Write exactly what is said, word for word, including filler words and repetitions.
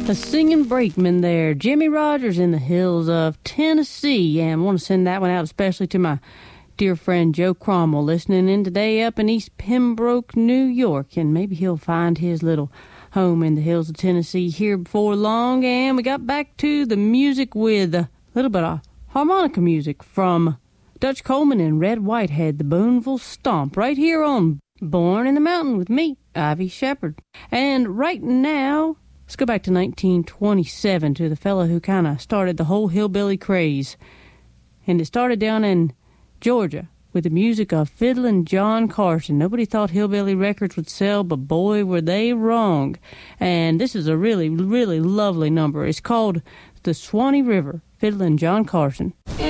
A singing brakeman there, Jimmy Rogers in the hills of Tennessee. And I want to send that one out especially to my dear friend Joe Cromwell, listening in today up in East Pembroke, New York. And maybe he'll find his little home in the hills of Tennessee here before long. And we got back to the music with a little bit of harmonica music from Dutch Coleman and Red Whitehead, the Boonville Stomp, right here on Born in the Mountain with me, Ivy Shepherd. And right now, let's go back to nineteen twenty-seven to the fellow who kind of started the whole hillbilly craze. And it started down in Georgia with the music of Fiddlin' John Carson. Nobody thought hillbilly records would sell, but boy, were they wrong. And this is a really, really lovely number. It's called The Swanee River, Fiddlin' John Carson.